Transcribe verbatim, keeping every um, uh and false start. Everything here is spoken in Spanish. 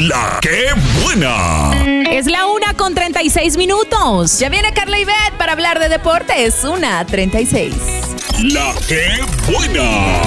La que buena. Es la una con treinta y seis minutos. Ya viene Carla Ivette para hablar de deportes. Una treinta y seis. La que buena.